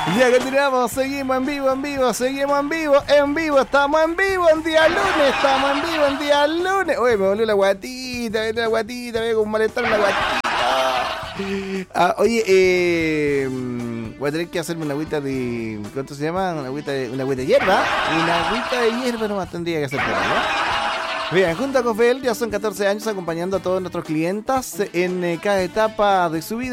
Ya continuamos, seguimos en vivo, seguimos en vivo, estamos en vivo en día lunes. Oye, me volvió la guatita, me con un malestar en la guatita. Oye, voy a tener que hacerme una agüita de... ¿Cuánto se llama? Una agüita de hierba. Una agüita de hierba nomás tendría que hacer por ahí, ¿no? Bien, junto a Cofel ya son 14 años acompañando a todos nuestros clientes en cada etapa de su vida.